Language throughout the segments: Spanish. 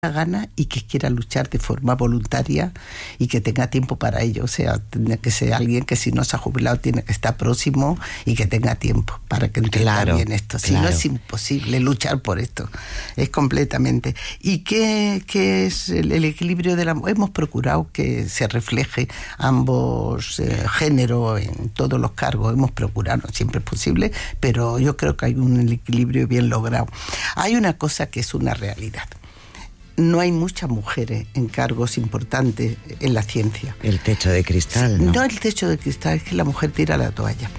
gana y que quiera luchar de forma voluntaria y que tenga tiempo para ello. O sea, tiene que ser alguien que si no se ha jubilado tiene que estar próximo y que tenga tiempo para que entienda bien esto. Si no, es imposible luchar por esto. Es completamente. ¿Y qué es el equilibrio de la mujer? Hemos procurado que se refleje ambos géneros en todos los cargos. Hemos procurado, no siempre es posible, pero yo creo que hay un equilibrio bien logrado. Hay una cosa que es una realidad. No hay muchas mujeres en cargos importantes en la ciencia. El techo de cristal, ¿no? No el techo de cristal, es que la mujer tira la toalla.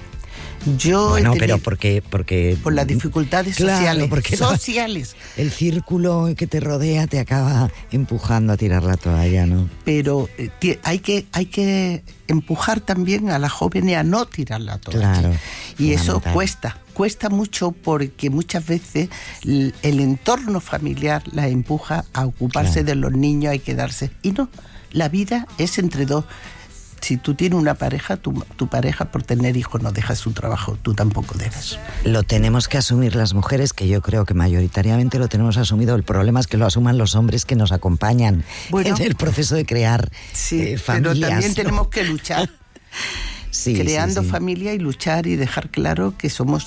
Pero porque por las dificultades sociales. El círculo que te rodea te acaba empujando a tirar la toalla, ¿no? Pero hay que empujar también a la joven a no tirar la toalla. Claro. Y eso cuesta mucho porque muchas veces el entorno familiar la empuja a ocuparse de los niños, hay que darse. Y no, la vida es entre dos. Si tú tienes una pareja, tu pareja por tener hijos no deja su trabajo, tú tampoco debes. Lo tenemos que asumir las mujeres, que yo creo que mayoritariamente lo tenemos asumido. El problema es que lo asuman los hombres que nos acompañan en el proceso de crear familias. Pero también tenemos que luchar. Creando sí. familia y luchar y dejar claro que somos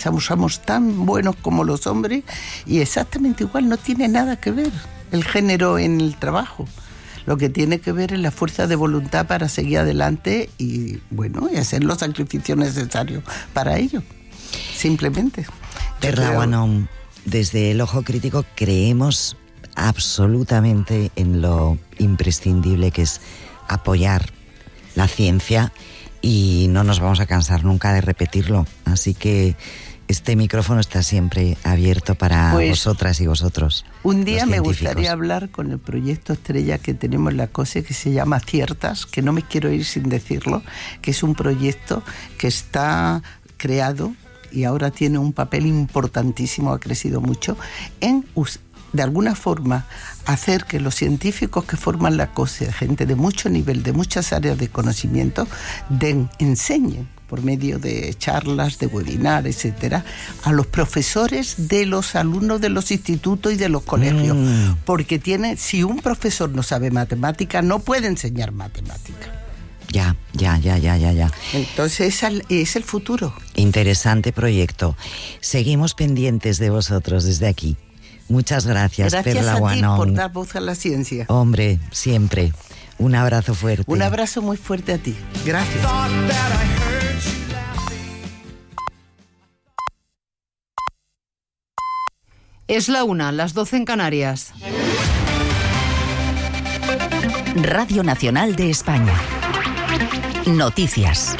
tan buenos como los hombres y exactamente igual, no tiene nada que ver el género en el trabajo. Lo que tiene que ver es la fuerza de voluntad para seguir adelante y hacer los sacrificios necesarios para ello. Simplemente. Perla Guanón, desde el Ojo Crítico creemos absolutamente en lo imprescindible que es apoyar la ciencia y no nos vamos a cansar nunca de repetirlo. Así que este micrófono está siempre abierto para vosotras y vosotros. Un día me gustaría hablar con el proyecto estrella que tenemos en la COSE, que se llama Ciertas, que no me quiero ir sin decirlo, que es un proyecto que está creado y ahora tiene un papel importantísimo, ha crecido mucho, en de alguna forma hacer que los científicos que forman la COSE, gente de mucho nivel, de muchas áreas de conocimiento, enseñen por medio de charlas, de webinar, etcétera, a los profesores de los alumnos de los institutos y de los colegios. Porque si un profesor no sabe matemática, no puede enseñar matemática. Ya. Entonces es el futuro. Interesante proyecto. Seguimos pendientes de vosotros desde aquí. Muchas gracias, Perla Guanón. Gracias a ti por dar voz a la ciencia. Hombre, siempre. Un abrazo fuerte. Un abrazo muy fuerte a ti. Gracias. Es la 1, las 12 en Canarias. Radio Nacional de España. Noticias.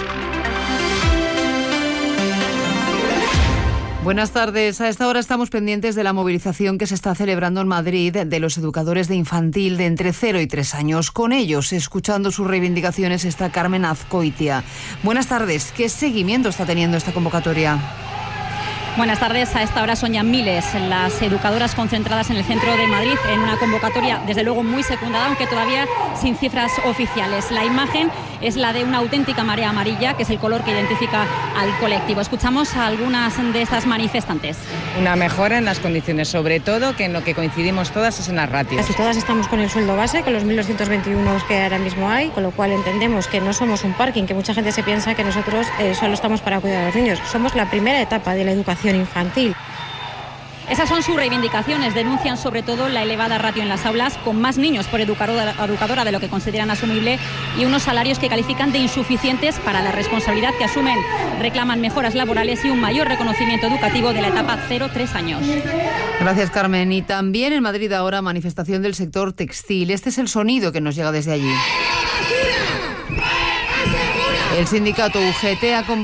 Buenas tardes. A esta hora estamos pendientes de la movilización que se está celebrando en Madrid de los educadores de infantil de entre 0 y 3 años. Con ellos, escuchando sus reivindicaciones, está Carmen Azcoitia. Buenas tardes. ¿Qué seguimiento está teniendo esta convocatoria? Buenas tardes. A esta hora son ya miles las educadoras concentradas en el centro de Madrid en una convocatoria, desde luego, muy secundada, aunque todavía sin cifras oficiales. La imagen es la de una auténtica marea amarilla, que es el color que identifica al colectivo. Escuchamos a algunas de estas manifestantes. Una mejora en las condiciones, sobre todo, que en lo que coincidimos todas es en las ratios. Casi todas estamos con el sueldo base, con los 1.221 que ahora mismo hay, con lo cual entendemos que no somos un parking, que mucha gente se piensa que nosotros solo estamos para cuidar a los niños. Somos la primera etapa de la educación infantil. Esas son sus reivindicaciones. Denuncian sobre todo la elevada ratio en las aulas, con más niños por educadora de lo que consideran asumible, y unos salarios que califican de insuficientes para la responsabilidad que asumen. Reclaman mejoras laborales y un mayor reconocimiento educativo de la etapa 0-3 años. Gracias, Carmen. Y también en Madrid ahora manifestación del sector textil. Este es el sonido que nos llega desde allí. El sindicato UGT ha convocado